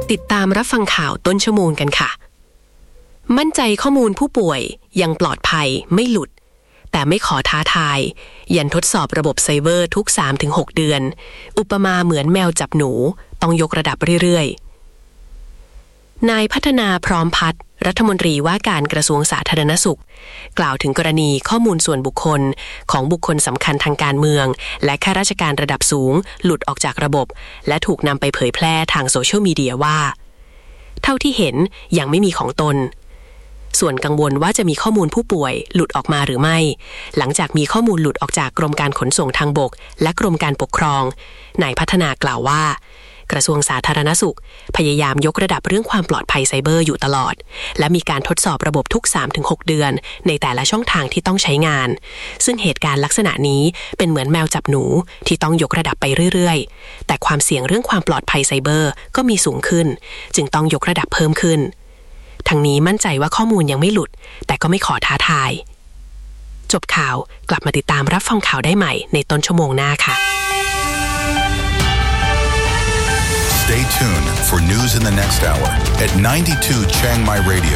ติดตามรับฟังข่าวต้นชั่วโมงกันค่ะมั่นใจข้อมูลผู้ป่วยยังปลอดภัยไม่หลุดแต่ไม่ขอท้าทายยันทดสอบระบบไซเบอร์ทุก 3-6 เดือนอุปมาเหมือนแมวจับหนูต้องยกระดับเรื่อยๆนายพัฒนาพร้อมพัฒน์รัฐมนตรีว่าการกระทรวงสาธารณสุขกล่าวถึงกรณีข้อมูลส่วนบุคคลของบุคคลสำคัญทางการเมืองและข้าราชการระดับสูงหลุดออกจากระบบและถูกนำไปเผยแพร่ทางโซเชียลมีเดียว่าเท่าที่เห็นยังไม่มีของตนส่วนกังวลว่าจะมีข้อมูลผู้ป่วยหลุดออกมาหรือไม่หลังจากมีข้อมูลหลุดออกจากกรมการขนส่งทางบกและกรมการปกครองนายพัฒนากล่าวว่ากระทรวงสาธารณสุขพยายามยกระดับเรื่องความปลอดภัยไซเบอร์อยู่ตลอดและมีการทดสอบระบบทุก 3-6 เดือนในแต่ละช่องทางที่ต้องใช้งานซึ่งเหตุการณ์ลักษณะนี้เป็นเหมือนแมวจับหนูที่ต้องยกระดับไปเรื่อยๆแต่ความเสี่ยงเรื่องความปลอดภัยไซเบอร์ก็มีสูงขึ้นจึงต้องยกระดับเพิ่มขึ้นทั้งนี้มั่นใจว่าข้อมูลยังไม่หลุดแต่ก็ไม่ขอท้าทายจบข่าวกลับมาติดตามรับฟังข่าวได้ใหม่ในต้นชั่วโมงหน้าค่ะ Stay tuned for news in the next hour at 92 Chiang Mai Radio.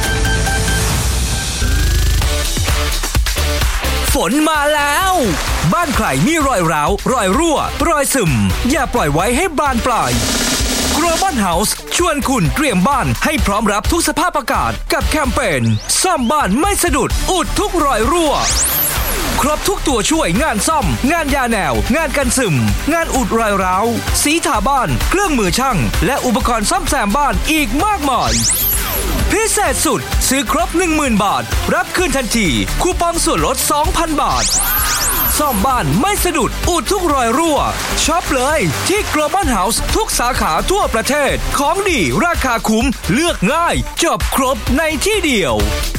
ฝนมาแล้วบ้านใครมีรอยร้าวรอยรั่วรอยซึมอย่าปล่อยไว้ให้บานปลายGlobal House ชวนคุณเตรียมบ้านให้พร้อมรับทุกสภาพอากาศกับแคมเปญซ่อมบ้านไม่สะดุดอุดทุกรอยรั่วครบทุกตัวช่วยงานซ่อมงานยาแนวงานกันซึมงานอุดรอยร้าวสีทาบ้านเครื่องมือช่างและอุปกรณ์ซ่อมแซมบ้านอีกมากมายพิเศษสุดซื้อครบ 10,000 บาทรับคืนทันทีคูปองส่วนลด 2,000 บาทซ่อมบ้านไม่สะดุดอุดทุกรอยรั่วช็อปเลยที่ Global House ทุกสาขาทั่วประเทศของดีราคาคุ้มเลือกง่ายจบครบในที่เดียว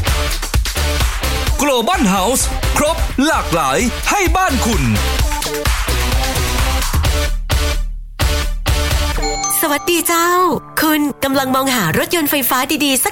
Global House ครบหลากหลายให้บ้านคุณสวัสดีเจ้าคุณกำลังมองหารถยนต์ไฟฟ้าดีๆสัก